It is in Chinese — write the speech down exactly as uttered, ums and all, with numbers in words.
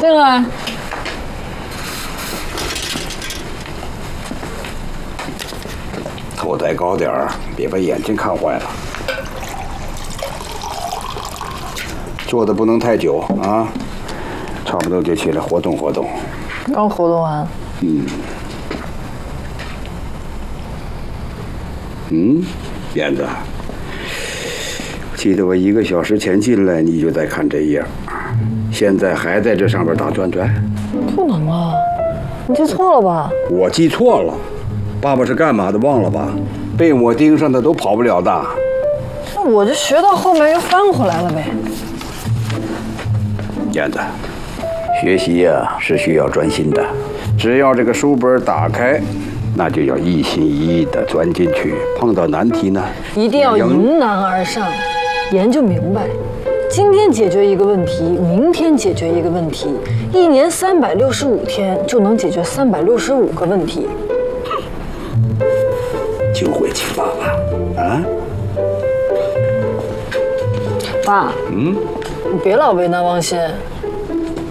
进来。 头抬高点儿，别把眼睛看坏了。坐的不能太久啊，差不多就起来活动活动。 刚活动完。 嗯。嗯，燕子，记得我一个小时前进来，你就在看这页，现在还在这上边打转转？ 不能啊，你记错了吧？ 我记错了，爸爸是干嘛的忘了吧？被我盯上的都跑不了的。 那我就学到后面又翻回来了呗。 燕子，学习呀是需要专心的，只要这个书本打开，那就要一心一意地钻进去。碰到难题呢， 一定要迎难而上，研究明白。今天解决一个问题，明天解决一个问题，一年三百六十五天就能解决三百六十五个问题。 就会请爸爸啊！ 爸， 嗯， 你别老为难王鑫。